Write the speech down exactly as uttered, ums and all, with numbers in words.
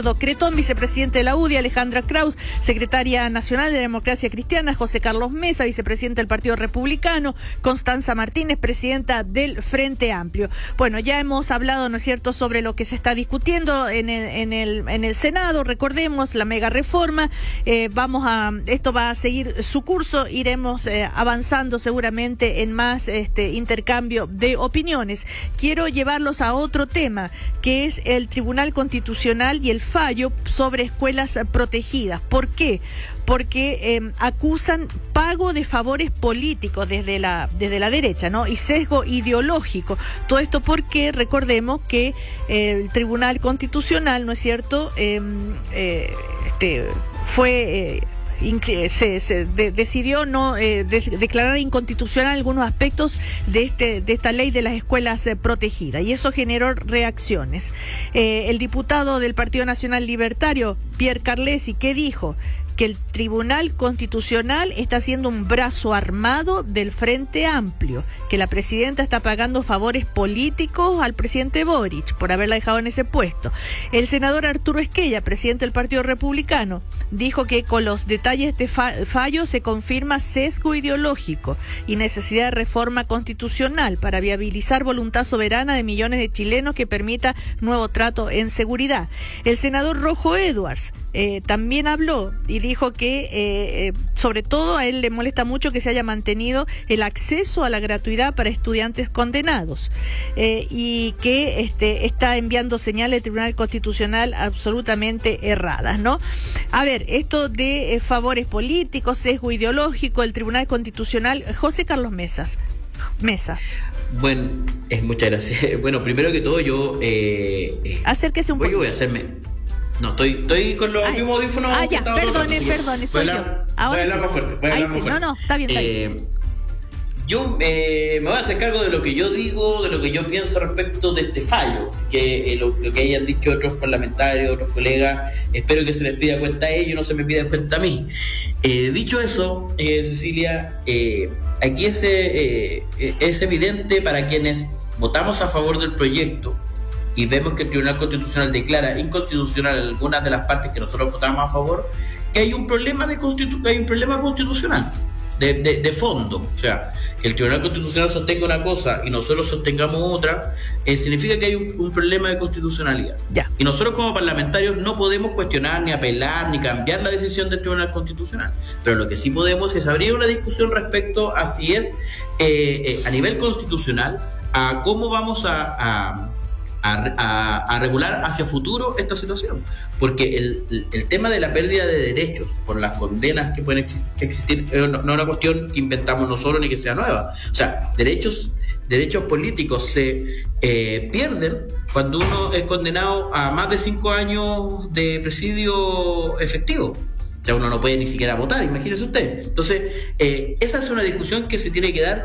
Cretón, vicepresidente de la U D I, Alejandra Kraus, secretaria nacional de la Democracia Cristiana, José Carlos Mesa, vicepresidente del Partido Republicano, Constanza Martínez, presidenta del Frente Amplio. Bueno, ya hemos hablado, ¿no es cierto?, sobre lo que se está discutiendo en el, en el, en el Senado. Recordemos la mega reforma. Eh, vamos a, esto va a seguir su curso. Iremos eh, avanzando seguramente en más este intercambio de opiniones. Quiero llevarlos a otro tema, que es el Tribunal Constitucional y el fallo sobre escuelas protegidas. ¿Por qué? Porque eh, acusan pago de favores políticos desde la desde la derecha, ¿no? Y sesgo ideológico. Todo esto porque recordemos que eh, el Tribunal Constitucional, ¿no es cierto?, eh, eh, este, fue... Eh, Se, se de, decidió no eh, de, declarar inconstitucional algunos aspectos de este de esta ley de las escuelas eh, protegidas, y eso generó reacciones. Eh, el diputado del Partido Nacional Libertario, Pierre Carlesi, ¿qué dijo? Que el Tribunal Constitucional está haciendo un brazo armado del Frente Amplio, que la presidenta está pagando favores políticos al presidente Boric por haberla dejado en ese puesto. El senador Arturo Esquella, presidente del Partido Republicano, dijo que con los detalles de este fallo se confirma sesgo ideológico y necesidad de reforma constitucional para viabilizar voluntad soberana de millones de chilenos que permita nuevo trato en seguridad. El senador Rojo Edwards eh, también habló y dijo que eh, eh, sobre todo a él le molesta mucho que se haya mantenido el acceso a la gratuidad para estudiantes condenados, eh, y que este, está enviando señales al Tribunal Constitucional absolutamente erradas, ¿no? A ver, esto de eh, favores políticos, sesgo ideológico, el Tribunal Constitucional. José Carlos Mesas. Mesa. Bueno, es muchas gracias. Bueno, primero que todo yo... Eh, eh, Acérquese un poco. poco. Voy a hacerme... No, estoy estoy con los mismos audífonos. Ah, ya, perdone, rato, perdone, soy yo. Ahora voy a hablar sí. más fuerte. Voy a Ahí hablar sí, más fuerte. no, no, está bien, está eh, bien. Yo eh, me voy a hacer cargo de lo que yo digo, de lo que yo pienso respecto de este fallo. Así que eh, lo, lo que hayan dicho otros parlamentarios, otros colegas, espero que se les pida cuenta a ellos y no se me pida cuenta a mí. Eh, dicho eso, eh, Cecilia, eh, aquí es, eh, es evidente para quienes votamos a favor del proyecto y vemos que el Tribunal Constitucional declara inconstitucional algunas de las partes que nosotros votamos a favor, que hay un problema de constitu- hay un problema constitucional de, de, de fondo. O sea, que el Tribunal Constitucional sostenga una cosa y nosotros sostengamos otra, eh, significa que hay un, un problema de constitucionalidad. Ya. Y nosotros como parlamentarios no podemos cuestionar, ni apelar, ni cambiar la decisión del Tribunal Constitucional. Pero lo que sí podemos es abrir una discusión respecto a si es eh, eh, a nivel constitucional, a cómo vamos a... a A, a, a regular hacia futuro esta situación, porque el, el, el tema de la pérdida de derechos por las condenas que pueden ex, existir eh, no, no es una cuestión que inventamos nosotros ni que sea nueva. O sea, derechos derechos políticos se eh, pierden cuando uno es condenado a más de cinco años de presidio efectivo. O sea, uno no puede ni siquiera votar, imagínese usted. Entonces, eh, esa es una discusión que se tiene que dar